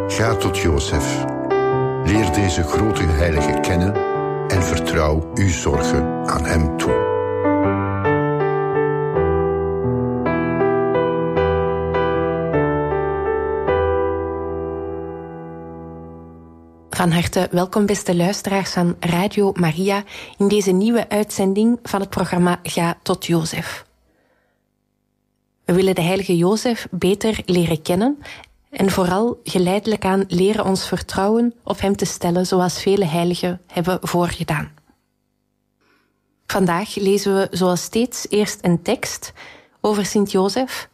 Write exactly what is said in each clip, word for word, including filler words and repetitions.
Ga tot Jozef. Leer deze grote heilige kennen en vertrouw uw zorgen aan hem toe. Van harte welkom, beste luisteraars van Radio Maria, in deze nieuwe uitzending van het programma Ga tot Jozef. We willen de heilige Jozef beter leren kennen en vooral geleidelijk aan leren ons vertrouwen op hem te stellen, zoals vele heiligen hebben voorgedaan. Vandaag lezen we zoals steeds eerst een tekst over Sint Jozef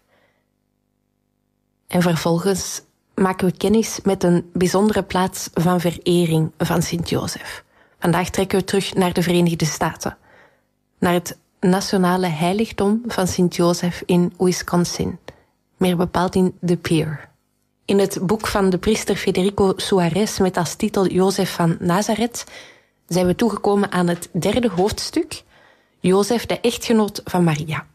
en vervolgens maken we kennis met een bijzondere plaats van verering van Sint Jozef. Vandaag trekken we terug naar de Verenigde Staten, naar het nationale heiligdom van Sint Jozef in Wisconsin, meer bepaald in De Peer. In het boek van de priester Federico Suarez met als titel Jozef van Nazareth zijn we toegekomen aan het derde hoofdstuk, Jozef, de echtgenoot van Maria.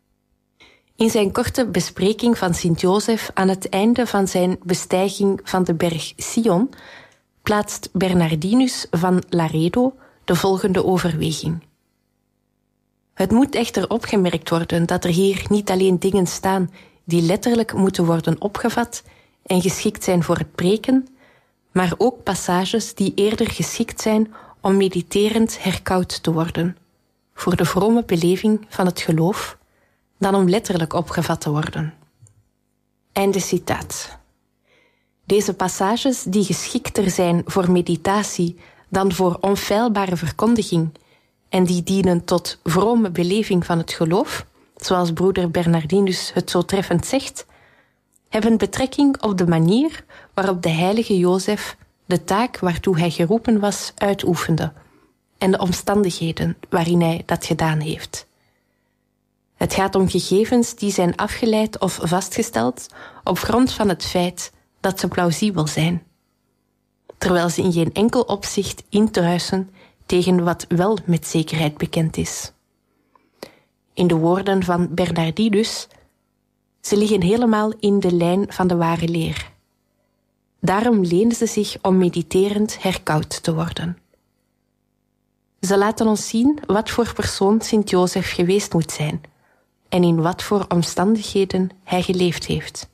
In zijn korte bespreking van Sint Jozef aan het einde van zijn bestijging van de berg Sion plaatst Bernardinus van Laredo de volgende overweging. Het moet echter opgemerkt worden dat er hier niet alleen dingen staan die letterlijk moeten worden opgevat en geschikt zijn voor het preken, maar ook passages die eerder geschikt zijn om mediterend herkauwd te worden, voor de vrome beleving van het geloof, dan om letterlijk opgevat te worden. Einde citaat. Deze passages die geschikter zijn voor meditatie dan voor onfeilbare verkondiging en die dienen tot vrome beleving van het geloof, zoals broeder Bernardinus het zo treffend zegt, hebben betrekking op de manier waarop de heilige Jozef de taak waartoe hij geroepen was uitoefende en de omstandigheden waarin hij dat gedaan heeft. Het gaat om gegevens die zijn afgeleid of vastgesteld op grond van het feit dat ze plausibel zijn, terwijl ze in geen enkel opzicht intruisen tegen wat wel met zekerheid bekend is. In de woorden van Bernardinus, ze liggen helemaal in de lijn van de ware leer. Daarom lenen ze zich om mediterend herkauwd te worden. Ze laten ons zien wat voor persoon Sint Jozef geweest moet zijn en in wat voor omstandigheden hij geleefd heeft.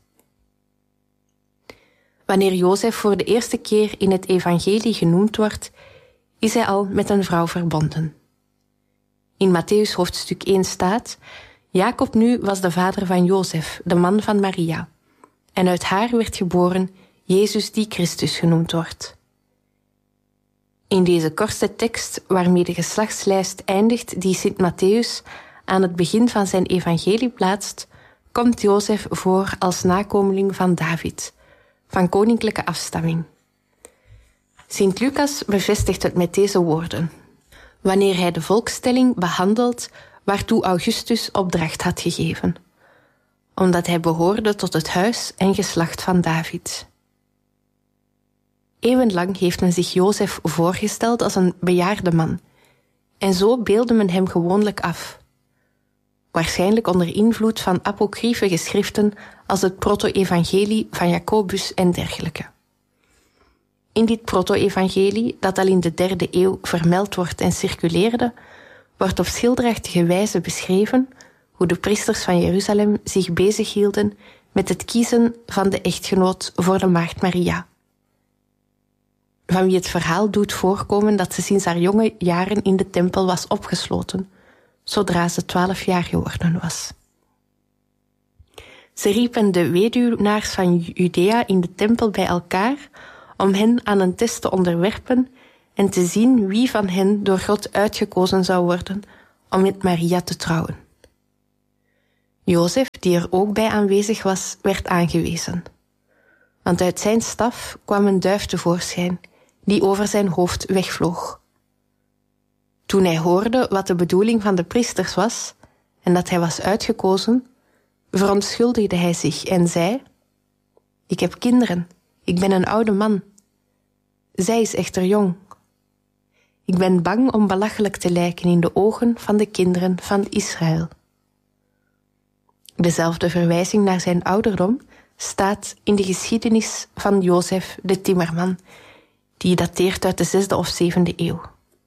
Wanneer Jozef voor de eerste keer in het evangelie genoemd wordt, is hij al met een vrouw verbonden. In Mattheüs hoofdstuk één staat: Jacob nu was de vader van Jozef, de man van Maria, en uit haar werd geboren Jezus die Christus genoemd wordt. In deze korte tekst, waarmee de geslachtslijst eindigt die Sint Mattheüs aan het begin van zijn evangelie plaatst, komt Jozef voor als nakomeling van David, van koninklijke afstamming. Sint Lucas bevestigt het met deze woorden: wanneer hij de volkstelling behandelt waartoe Augustus opdracht had gegeven, omdat hij behoorde tot het huis en geslacht van David. Eeuwenlang heeft men zich Jozef voorgesteld als een bejaarde man, en zo beelde men hem gewoonlijk af. Waarschijnlijk onder invloed van apocryfe geschriften als het proto-evangelie van Jacobus en dergelijke. In dit proto-evangelie, dat al in de derde eeuw vermeld wordt en circuleerde, wordt op schilderachtige wijze beschreven hoe de priesters van Jeruzalem zich bezighielden met het kiezen van de echtgenoot voor de maagd Maria, van wie het verhaal doet voorkomen dat ze sinds haar jonge jaren in de tempel was opgesloten, zodra ze twaalf jaar geworden was. Ze riepen de weduwnaars van Judea in de tempel bij elkaar om hen aan een test te onderwerpen en te zien wie van hen door God uitgekozen zou worden om met Maria te trouwen. Jozef, die er ook bij aanwezig was, werd aangewezen. Want uit zijn staf kwam een duif tevoorschijn, die over zijn hoofd wegvloog. Toen hij hoorde wat de bedoeling van de priesters was en dat hij was uitgekozen, verontschuldigde hij zich en zei: Ik heb kinderen, ik ben een oude man. Zij is echter jong. Ik ben bang om belachelijk te lijken in de ogen van de kinderen van Israël. Dezelfde verwijzing naar zijn ouderdom staat in de geschiedenis van Jozef de Timmerman, die dateert uit de zesde of zevende eeuw.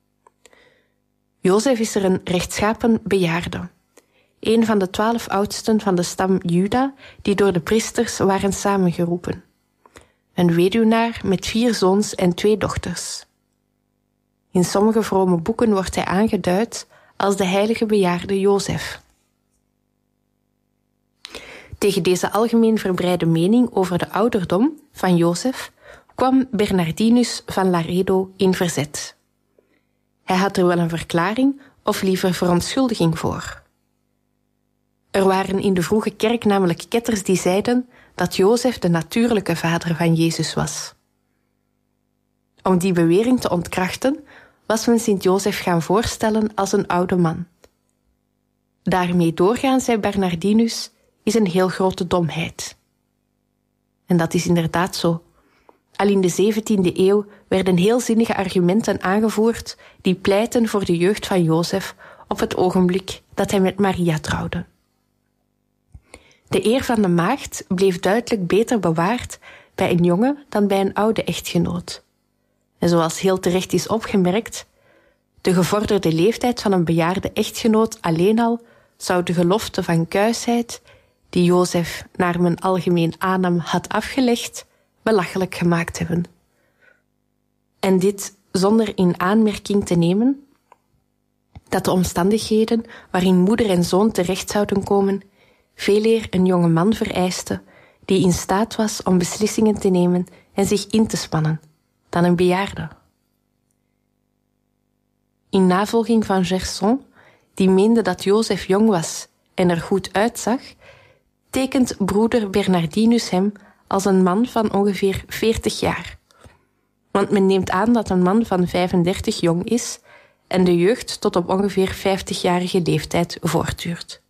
Jozef is er een rechtschapen bejaarde, een van de twaalf oudsten van de stam Juda die door de priesters waren samengeroepen. Een weduwnaar met vier zoons en twee dochters. In sommige vrome boeken wordt hij aangeduid als de heilige bejaarde Jozef. Tegen deze algemeen verbreide mening over de ouderdom van Jozef kwam Bernardinus van Laredo in verzet. Hij had er wel een verklaring of liever verontschuldiging voor. Er waren in de vroege kerk namelijk ketters die zeiden dat Jozef de natuurlijke vader van Jezus was. Om die bewering te ontkrachten was men Sint-Jozef gaan voorstellen als een oude man. Daarmee doorgaan, zei Bernardinus, is een heel grote domheid. En dat is inderdaad zo. Al in de zeventiende eeuw werden heel zinnige argumenten aangevoerd die pleiten voor de jeugd van Jozef op het ogenblik dat hij met Maria trouwde. De eer van de maagd bleef duidelijk beter bewaard bij een jonge dan bij een oude echtgenoot. En zoals heel terecht is opgemerkt, de gevorderde leeftijd van een bejaarde echtgenoot alleen al zou de gelofte van kuisheid, die Jozef naar men algemeen aannam had afgelegd, belachelijk gemaakt hebben. En dit zonder in aanmerking te nemen dat de omstandigheden waarin moeder en zoon terecht zouden komen veeleer een jonge man vereiste die in staat was om beslissingen te nemen en zich in te spannen, dan een bejaarde. In navolging van Gerson, die meende dat Jozef jong was en er goed uitzag, tekent broeder Bernardinus hem als een man van ongeveer veertig jaar. Want men neemt aan dat een man van vijfendertig jong is en de jeugd tot op ongeveer vijftigjarige leeftijd voortduurt.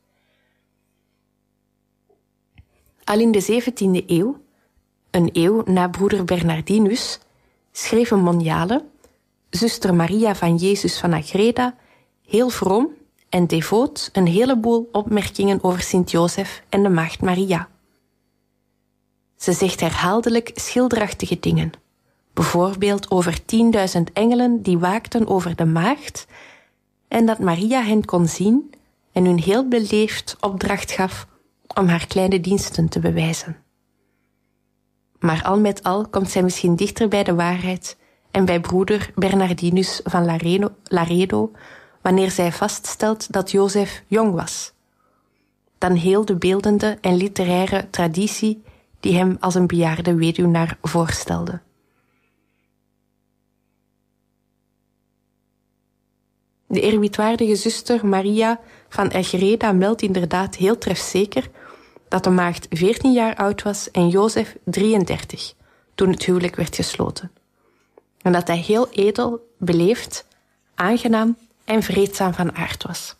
Al in de zeventiende eeuw, een eeuw na broeder Bernardinus, schreef een monjale, zuster Maria van Jezus van Agreda, heel vroom en devoot een heleboel opmerkingen over Sint-Jozef en de maagd Maria. Ze zegt herhaaldelijk schilderachtige dingen, bijvoorbeeld over tienduizend engelen die waakten over de maagd en dat Maria hen kon zien en hun heel beleefd opdracht gaf om haar kleine diensten te bewijzen. Maar al met al komt zij misschien dichter bij de waarheid en bij broeder Bernardinus van Laredo, Laredo wanneer zij vaststelt dat Jozef jong was, dan heel de beeldende en literaire traditie die hem als een bejaarde weduwnaar voorstelde. De eerbiedwaardige zuster Maria van Agreda meldt inderdaad heel trefzeker dat de maagd veertien jaar oud was en Jozef drieëndertig, toen het huwelijk werd gesloten. En dat hij heel edel, beleefd, aangenaam en vreedzaam van aard was.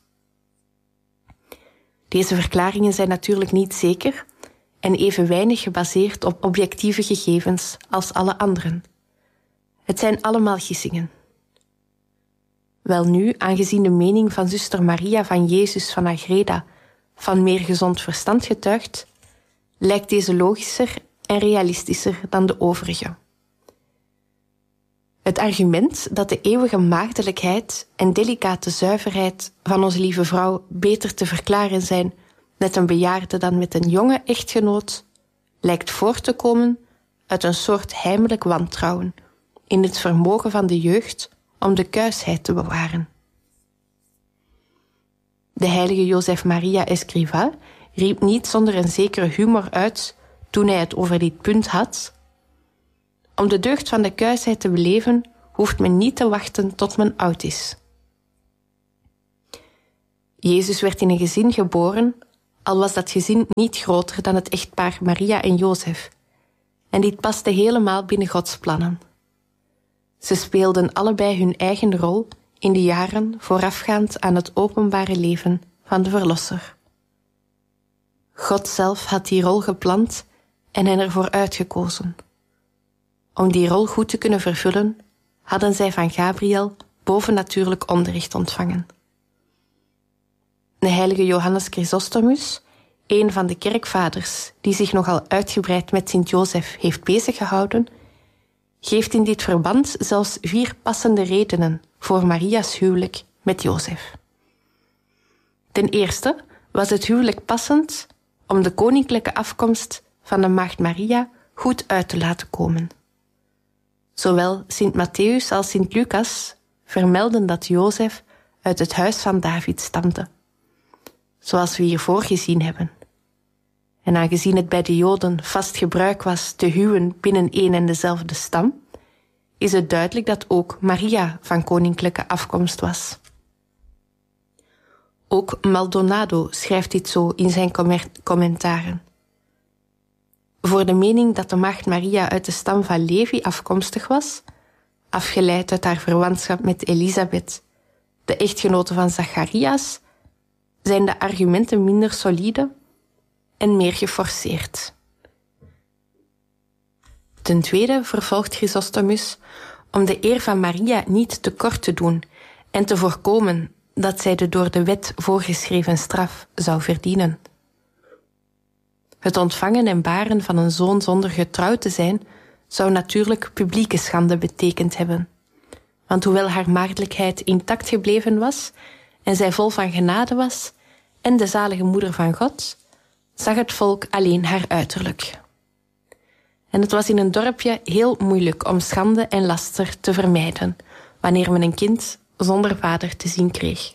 Deze verklaringen zijn natuurlijk niet zeker en even weinig gebaseerd op objectieve gegevens als alle anderen. Het zijn allemaal gissingen. Welnu, aangezien de mening van zuster Maria van Jezus van Agreda van meer gezond verstand getuigt, lijkt deze logischer en realistischer dan de overige. Het argument dat de eeuwige maagdelijkheid en delicate zuiverheid van onze lieve vrouw beter te verklaren zijn met een bejaarde dan met een jonge echtgenoot, lijkt voort te komen uit een soort heimelijk wantrouwen in het vermogen van de jeugd om de kuisheid te bewaren. De heilige Joseph Maria Escrivá riep niet zonder een zekere humor uit toen hij het over dit punt had: om de deugd van de kuisheid te beleven, hoeft men niet te wachten tot men oud is. Jezus werd in een gezin geboren, al was dat gezin niet groter dan het echtpaar Maria en Jozef, en dit paste helemaal binnen Gods plannen. Ze speelden allebei hun eigen rol in de jaren voorafgaand aan het openbare leven van de Verlosser. God zelf had die rol gepland en hen ervoor uitgekozen. Om die rol goed te kunnen vervullen, hadden zij van Gabriel bovennatuurlijk onderricht ontvangen. De heilige Johannes Chrysostomus, een van de kerkvaders die zich nogal uitgebreid met Sint-Jozef heeft beziggehouden, geeft in dit verband zelfs vier passende redenen voor Maria's huwelijk met Jozef. Ten eerste was het huwelijk passend om de koninklijke afkomst van de maagd Maria goed uit te laten komen. Zowel Sint Mattheüs als Sint Lucas vermelden dat Jozef uit het huis van David stamde, zoals we hiervoor gezien hebben. En aangezien het bij de Joden vast gebruik was te huwen binnen één en dezelfde stam, is het duidelijk dat ook Maria van koninklijke afkomst was. Ook Maldonado schrijft dit zo in zijn commentaren. Voor de mening dat de maagd Maria uit de stam van Levi afkomstig was, afgeleid uit haar verwantschap met Elisabeth, de echtgenote van Zacharias, zijn de argumenten minder solide en meer geforceerd. Ten tweede vervolgt Chrysostomus om de eer van Maria niet tekort te doen en te voorkomen dat zij de door de wet voorgeschreven straf zou verdienen. Het ontvangen en baren van een zoon zonder getrouwd te zijn zou natuurlijk publieke schande betekend hebben. Want hoewel haar maagdelijkheid intact gebleven was en zij vol van genade was en de zalige moeder van God, zag het volk alleen haar uiterlijk. En het was in een dorpje heel moeilijk om schande en laster te vermijden wanneer men een kind zonder vader te zien kreeg.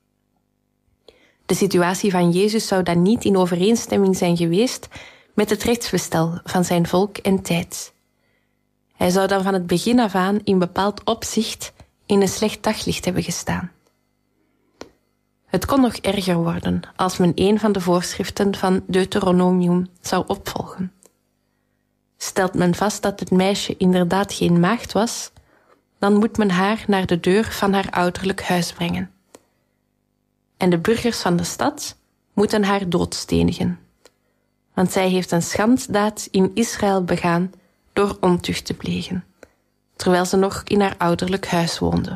De situatie van Jezus zou dan niet in overeenstemming zijn geweest met het rechtsbestel van zijn volk en tijd. Hij zou dan van het begin af aan in bepaald opzicht in een slecht daglicht hebben gestaan. Het kon nog erger worden als men een van de voorschriften van Deuteronomium zou opvolgen. Stelt men vast dat het meisje inderdaad geen maagd was, dan moet men haar naar de deur van haar ouderlijk huis brengen. En de burgers van de stad moeten haar doodstenigen, want zij heeft een schanddaad in Israël begaan door ontucht te plegen, terwijl ze nog in haar ouderlijk huis woonde.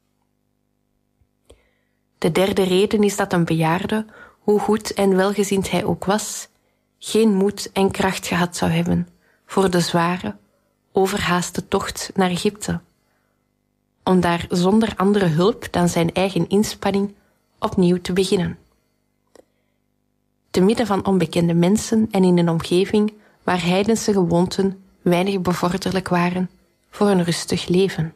De derde reden is dat een bejaarde, hoe goed en welgezind hij ook was, geen moed en kracht gehad zou hebben voor de zware, overhaaste tocht naar Egypte, om daar zonder andere hulp dan zijn eigen inspanning opnieuw te beginnen. Te midden van onbekende mensen en in een omgeving waar heidense gewoonten weinig bevorderlijk waren voor een rustig leven.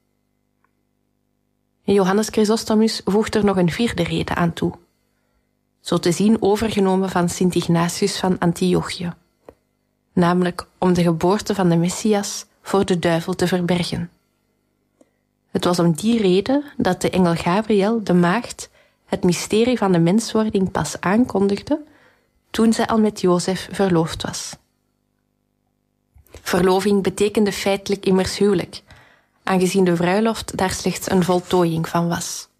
En Johannes Chrysostomus voegt er nog een vierde reden aan toe, zo te zien overgenomen van Sint Ignatius van Antiochië, namelijk om de geboorte van de Messias voor de duivel te verbergen. Het was om die reden dat de engel Gabriel de maagd het mysterie van de menswording pas aankondigde toen zij al met Jozef verloofd was. Verloving betekende feitelijk immers huwelijk, aangezien de bruiloft daar slechts een voltooiing van was.